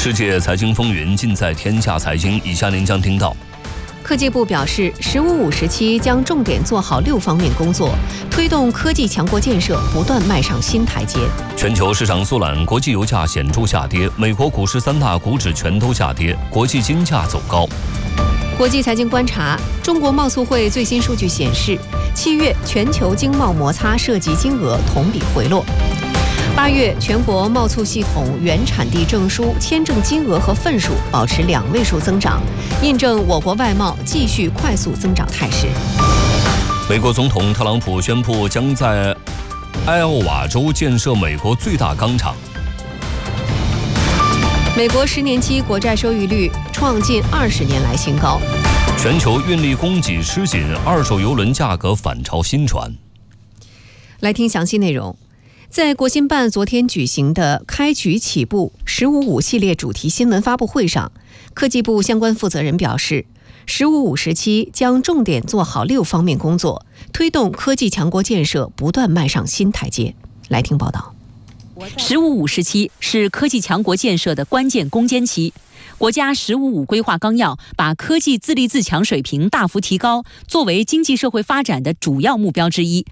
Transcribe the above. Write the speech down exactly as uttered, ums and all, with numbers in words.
世界财经风云尽在天下财经，以下您将听到。 科技部表示，“十五五”时期将重点做好六方面工作，推动科技强国建设不断迈上新台阶。 全球市场缩懒，国际油价显著下跌，美国股市三大股指全都下跌，国际金价走高。 国际财经观察，中国贸促会最新数据显示，七月全球经贸摩擦涉及金额同比回落。八月，全国贸促系统原产地证书签证金额和份数保持两位数增长，印证我国外贸继续快速增长态势。 美国总统特朗普宣布将在艾奥瓦州建设美国最大钢厂。 美国十年期国债收益率创近二十年来新高。 全球运力供给吃紧，二手邮轮价格反超新船。 来听详细内容。在国新办昨天举行的开局起步“十五五”系列主题新闻发布会上，科技部相关负责人表示，“十五五”时期将重点做好六方面工作，推动科技强国建设不断迈上新台阶。来听报道。 十五五时期是科技强国建设的关键攻坚期。国家“十五五”规划纲要把科技自立自强水平大幅提高，作为经济社会发展的主要目标之一。